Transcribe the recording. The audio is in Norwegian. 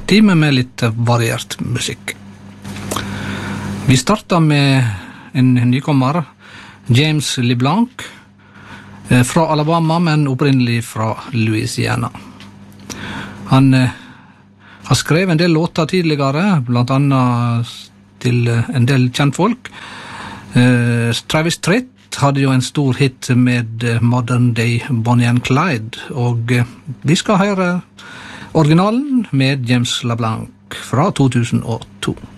time med litt variert musikk. Vi starter med en nykommer, James LeBlanc, fra Alabama, men opprinnelig fra Louisiana. Han har skrevet en del låter tidligere, blant annet til en del kjentfolk. Travis Tritt hadde jo en stor hit med Modern Day Bonnie and Clyde, og vi skal høre originalen med James LeBlanc fra 2002.